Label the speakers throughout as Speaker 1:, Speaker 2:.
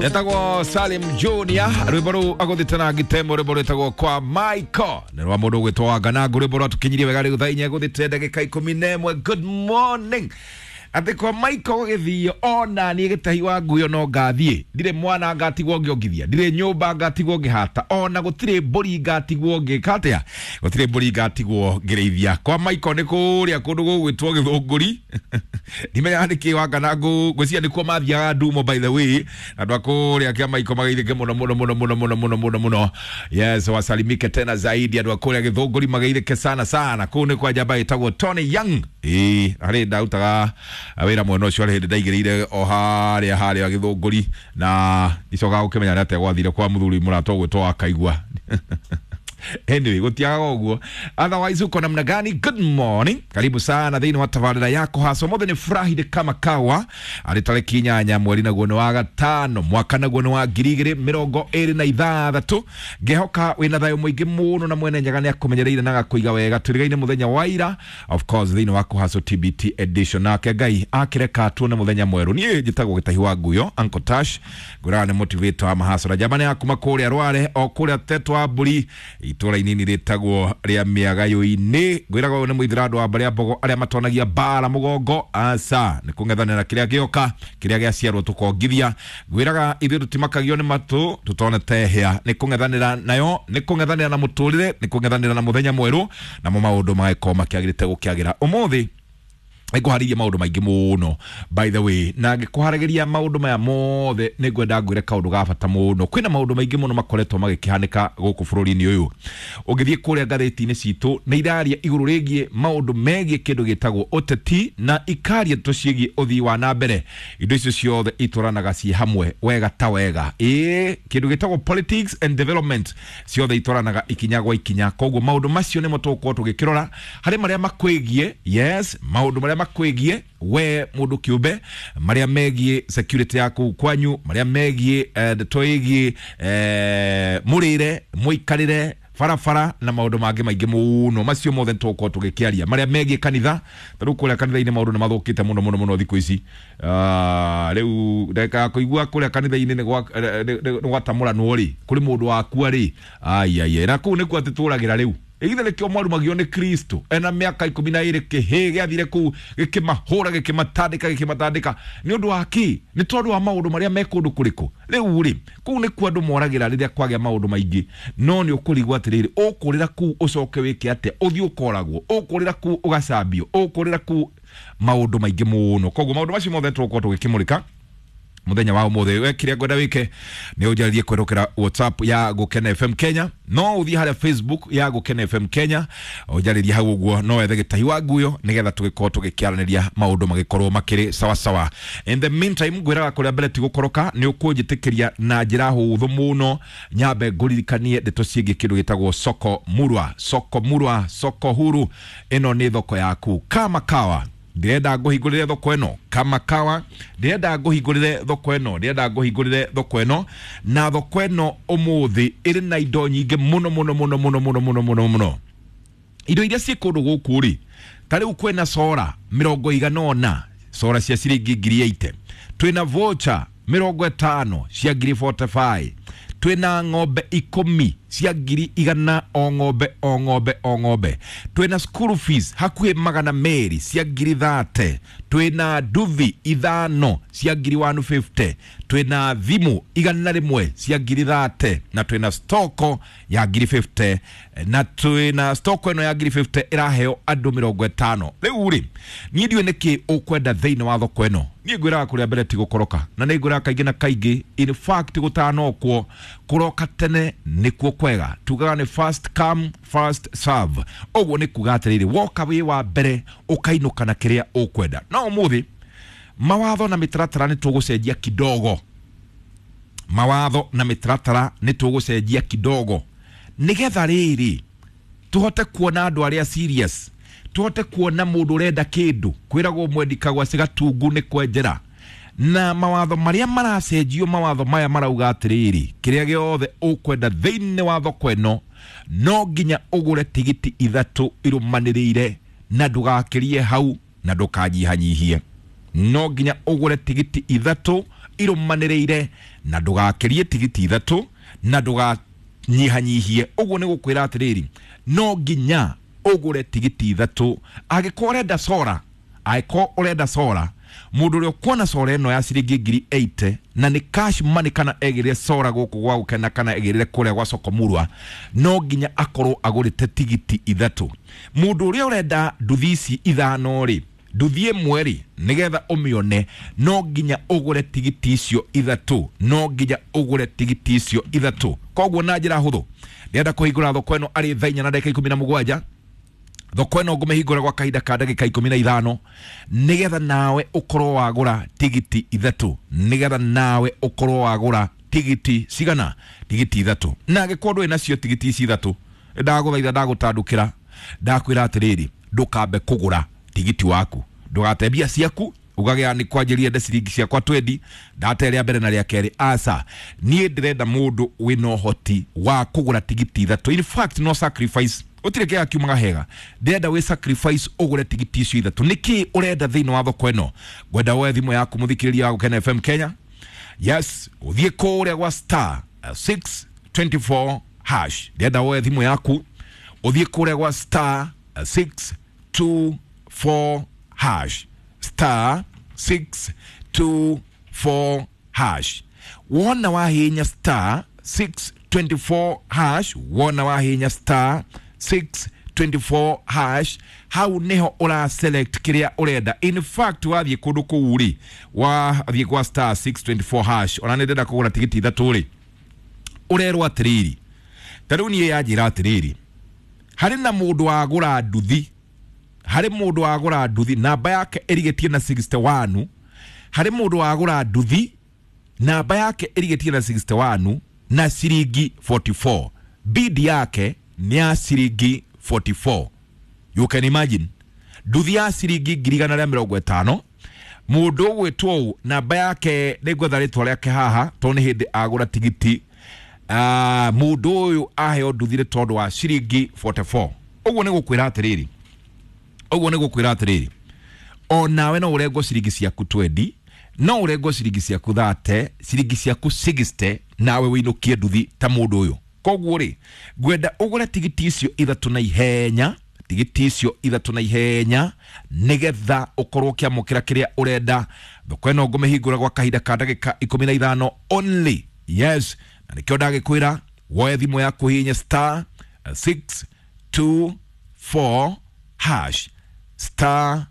Speaker 1: Etagwo Salim Junior rwimbo aguthitana gitemo rwimbo rwitagwo kwa Michael ni rwa mundu gwitwa Ngana rwimbo rwatukinyirie wega riu thainya guthite ndagika 11. Good morning. Ati kwa Michael githio ona ni gitahi wa nguyo no ngathie ndire mwana ngatigwo ngiongithia ndire nyumba ngatigwo ngihata ona gutire mburi ngatigwo ngikatia gutire mburi ngatigwo ngireithia kwa Michael ni kuria kundu gugwitwo githunguri nimenya ndiki wa Ngana ngwisia ndiko mathia ndumo by the way andu akuria kia Michael magaithike muno. Yes, wasalimike tena zaidi andu akuria githunguri magaithike sana kune kwa jamba itagwo Tony Young arenda utaga awira mwana ucio ari ndaigireire o haria githunguri na icoka gukimenya nate gwathire kwa muthuri murato gwitwo akaigwa. Anyway, gutiaga oguo. Otherwise uko namna gani? Good morning. Karibu sana thini wa tabarira yako haso mothe ni Friday kama kawa. Ari tariki 8 mweri naguo ni wa gatano mwaka naguo ni wa 2026. Ngehoka wina thayo muingi muno na mwene nyaga ni akumenyereire na gakuiga wega turigaine muthenya wa ira. Of course thini wako haso TBT edition nake Ngai akireka tuone muthenya mweru. Nie njitagwo gitahi wa nguyo Uncle Tash gurane motivator ama hasora jamani akuma kuria rware o kuria tetwa mburi itura inini ritagwo ria miaga yo-ini gwirago ni muithirado wa baria bogo aria matonagia bara mugongo asa ni kungethanira kiria gioka kiria giaciarwo tukongithia gwiraga ithiru timakagio ni matu tutone tehia ni kungethanira nayo ni kungethanira na muturire ni kungethanira na muthenya mweru na maundu maiko makiagirite gukiagira umuthi ikuhariria maundu maingi muno by the way na ngikuharagiria maundu maya mothe ningwenda ngwire kaundu gabata muno kwina maundu maingi muno makoretwo magikihanika guku bururi-ini uyu ugithie kuria ngatheti-ini citu ni iraria iguru rigie maundu megie kindu gitagwo uteti na ikaria tuciegie uthii wa na mbere indo icio ciothe ituranaga ci hamwe wega ta wega kindu gitagwo politics and development ciothe ituranaga ikinya gwa ikinya koguo maundu macio nimo tuko tugikirora hari maria makwegie yes maundu maria makwegie we mundu kiumbe maria megie security yaku kwanyu maria megie toigi murire muikarire farafara na maundu mangi maingi muno macio mothe tuko tugikiaria maria megie kanitha taru kuria kanitha-ini maundu ni mathukite muno thiku ici riu ndeka kuigua kuria kanitha-ini ni gwatamura nori kuri mundu waku ari ai na ku ni ku atituragira riu igithele kio mwaru magio ni Kristo ena miaka 12 kihege athire ku gikimahura gikimatandika ni undu waki ni tondu wa maundu maria mekundu kuriku riu ri ku ni ku andu moragira riria kwagia maundu maingi no ni ukurigwa atiriri ukurira ku ucoke wiki ate uthio koragwo ukurira ku ugacambio ukurira ku maundu maingi muno koguo maundu macio mothe tuko tugikimurika muthenya wa umuthe we kiria ngwenda wike ni ujaririe kwirukira WhatsApp ya Gukena FM Kenya no uthie haria Facebook ya Gukena FM Kenya ujaririe hau uguo no wethe gitahi wa nguyo nigetha tugikorwo tugikiaraniria maundu magikorwo makiri sawa. In the meantime ngwiraga kuria mbere tigukoroka ni ukunjitikiria na njira huthu muno nyambe nguririkanie ndeto ciengi kindu gitagwo soko huru ino ni thoko yaku kama kawa ndirenda nguhingurire thoko eno kama kawa ndirenda nguhingurire thoko eno na thoko eno umuthi iri na indo nyingi muno indo iria ci kundu guku ri tariu kwena sora 150 sora cia ciringi 8,000 twina voucher 50 cia 45 twina ng'ombe 10 cia 100 o ng'ombe twina school fees hakuhe 200 cia 30 twina duvi 5 cia 150 twina thimu 100 cia 30 na twina stoko ya 50 na twina stoko eno ya 50 iraheo andu 50 riu ri ni ndiwe niki ukwenda thiini wa thoko eno ni ngwiraga kuria mbere tigukoroka na ni ngwiraga kaingi na kaingi in fact gutanokwo kuroka tene nikuo kwega tugaga ni first come first serve oguo ni kuga atiriri woka wi wa mbere ukainuka na kiria ukwenda no umuthi mawatho na mitaratara ni tugucenjia kidogo nigetha riri tuhote kuona andu aria serious tuhote kuona mundu renda kindu kwiragwo mwendikagwa cigatungu ni kwenjera na mawatho maria maracenjio mawatho maya marauga atiriri kiria giothe ukwenda thiini wa thoko eno no nginya ugure tigiti 3 irumanirire na ndugakirie hau na ndukanyihanyihie no nginya ugure tigiti 3 irumaniriire na ndugakerie tigiti ithatu na nyihanyihie uguo ni gukwira atiriri no nginya ugure tigiti ithatu agikore da sora urenda sora mundu uri kuona sora eno ya ciringi 80 na ni cash money kana egire sora guku gwa gukena kana egire kuria gwa soko murwa no nginya akorwo agurite tigiti ithatu mundu uri urenda nduthisi ithano ri nduthie mweri nigetha umione no nginya ugure tigiti icio ithatu no nginya ugure tigiti icio ithatu koguo na njira huthu ndenda kuhingura thoko eno ari thainya na ndagika 17 thoko eno ngumehingura gwa kahinda ka ndagika 15 nigetha nawe ukorwo wagura tigiti ithatu nigetha nawe ukorwo wagura tigiti cigana tigiti ithatu na gikorwo nacio tigiti ici ithatu ndaguthaitha ndagutandukira ndakwira atiriri ndukambe kugura tigiti waku ndugatebia ciaku ugagia ni kwanjiria ndeciringi ciakwa 20 ndateria mbere na ria keri asa nie ndirenda mundu wino hoti wa kugura tigiti ithatu in fact no sacrifice utireke akiumaga hega ndenda we sacrifice ugure tigiti icio ithatu niki urenda thino wa thoko eno gwenda we thimu yaku muthikiriria wa Kenya FM Kenya yes uthie kuria gwa star 624 hash ndenda we thimu yaku uthie kuria gwa star 624 hash star 624 hash wona wahinya star 624 hash wona wahinya star 624 hash how neho ora select kiria urenda in fact wathie kundu kuuri wathie kwa star 624 hash ona ndenda kugura tigiti ithatu ri urerwa atiriri taruni yajira atiriri hari na mundu agura nduthi hari mundu agura nduthi namba yake erigetie na 61 hari mundu agura nduthi namba yake erigetie na 61 na ciringi 44 bid yake ni ya ciringi 44 you can imagine nduthi ya ciringi 150 mundu gwitwo namba yake nigwetha ritwa riake haha toni hindi agura tigiti mundu uyu aheo nduthire tondu wa ciringi 44 uguo ni gukwira atiriri o nawe no urengo ciringi ciaku 20 no urengo ciringi ciaku 30 ciringi ciaku 60 nawe winukie nduthi ta mundu uyu koguo ri gwenda ugure tigiti icio ithatu na ihenya nigetha ukorwo kiamukira kiria urenda thoko eno ngumehingura gwa kahinda ka ndagika 15 only yes na nikio ndagikwira woe thimu yaku hinya star 624 hash star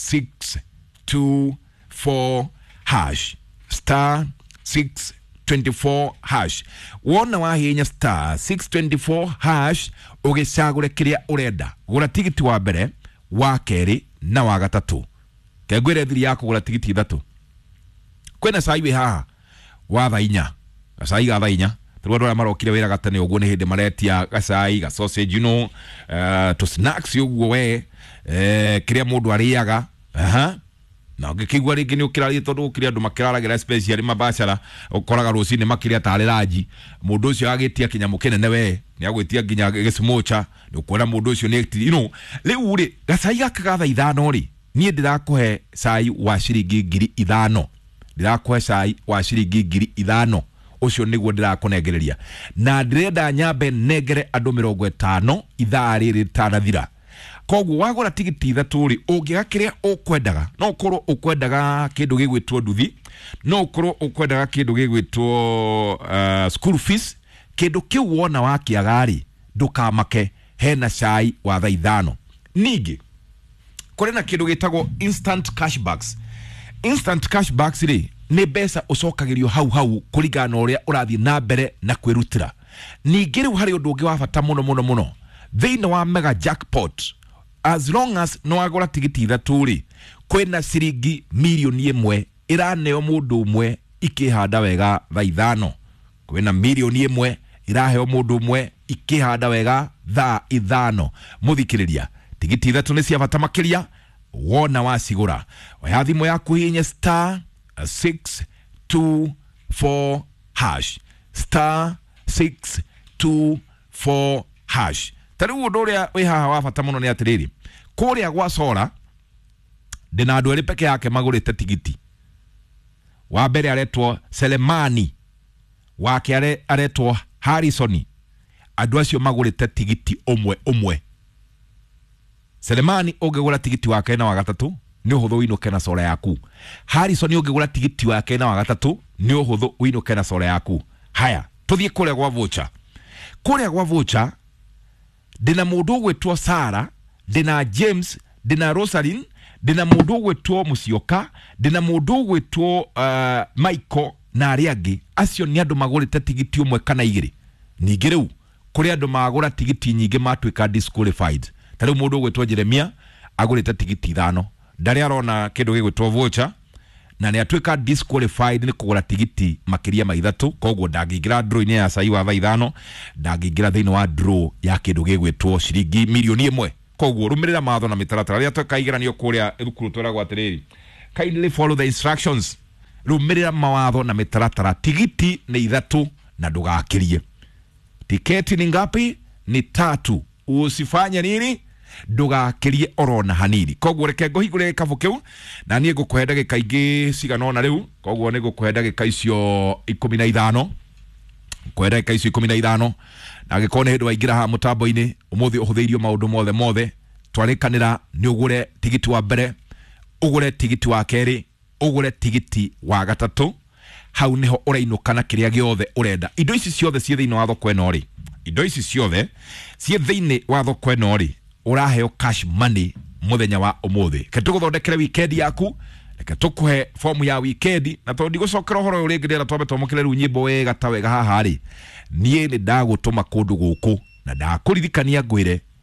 Speaker 1: 624 hash star 624 hash wona wahinya star 624 hash ugicagure kiria urenda gura tigiti wa mbere wa keri na wa gatatu kegwire thiri yako gura tigiti ithatu kwena saiwe haha wa thainya gasai ga thainya turwa ndo marokire wira gatane uguo ni hindi maretia gasai ga sausage to snacks uguo we kiria mundu ariaga na ngikigwa ringi ni ukirari tondu ukiria andu makiraragira special mabachara ukoraga rucini makiria tari raji mundu ucio agitia kinyamu kinene we ni agwitia nginya gismocha ni ukora mundu ucio ni riu ri gasai gakagatha ithano ri nie ndirakuhe sai wa ciringi 5,000 ndirakuhe sai wa ciringi 5,000 ucio niguo ndirakunegereria na ndirenda nyambe negere andu 50 ithaa riri tanathira koguo wagura tigiti ithatu ri ungigakiria ukwendaga no ukorwo ukwendaga kindu gigwitwo nduthi no ukorwo ukwendaga kindu gigwitwo school fees kindu kiu wona wakiagari ndukamake hena cai wa thaa 5 ningi kuri na kindu gitagwo instant cashbacks ri ni besa ucokagirio hau kurigana uria urathie na mbere na kwirutira ningi riu hari undu ungi wa bata muno thina wa mega jackpot as long as no agora tigiti ithatu ri kwena ciringi milioni 1 iraneo mundu umwe ikihanda wega thaa 5 kwena milioni 1 iraheo mundu umwe ikihanda wega thaa 5 muthikiriria tigiti ithatu ni cia bata makiria wona wacigura oya thimu yaku hinya star 624 hash star 624 hash tariu undu uria wi haha wa bata muno ni atiriri kuria gwa sora ndina andu eri peke yake magurite tigiti wa mbere aretwo Selemani, wake aretwo Harrison. Andu acio magurite tigiti umwe. Selemani ungegura tigiti wake na wa gatatu ni uhuthu winuke na sora yaku. Harrison ungegura tigiti wake na wa gatatu ni uhuthu winuke na sora yaku. Haya, tuthie kuria gwa vocha. Kuria gwa vocha dina mundu gwetwo Sara, dina James, dina Rosalyn, dina mundu gwetwo Musyoka, dina mundu gwetwo Michael na ariangi. Acio ni andu magurite tigiti umwe kana igiri. Ningi riu kuri andu magura tigiti nyingi matwika disqualified. Tariu mundu gwetwo Jeremia agurite tigiti 5. Ndari arona kindu gigwetwo voucher na ni atwika disqualified ni kugura tigiti makiria ma 3. Koguo ndagingira draw ini ya sai wa 5, ndagingira thiini wa draw ya kindu gigwetwo ciringi milioni 1. Koguo rumirira matho na mitaratara ria twekaigiranio kuria thukuru twiragwo atiriri, kindly follow the instructions. Rumirira mawatho na mitaratara. Tigiti ni 3 na ndugakirie. Tiketi ni ngapi? Ni 3. Usifanye nini? Ndugakirie orona hanini. Koguo reke ngohingure kabu kiu na nie ngukuhe ndagika ingi cigana ona riu. Koguo ni ngukuhe ndagika icio 15. Kwenda ndagika icio 15 na gikone hindu waingira ha mutambo-ini umuthi uhutheirio maundu mothe twarikanira ni ugure tigiti wa mbere, ugure tigiti wa keri, ugure tigiti wa gatatu. Hau niho urainukana kiria giothe urenda. Indo ici ciothe cie thiini wa thoko eno ri, indo ici ciothe cie thiini wa thoko eno ri uraheo cash money muthenya wa umuthi. Ketuguthondekere weekend yaku, reke tukuhe form ya weekend na to ndigocokera horo uri ngirira twambe twamukire ru nyimbo wega ta wega haha ri. Nie ni ndagutuma kundu guku na ndakuririkania ngwire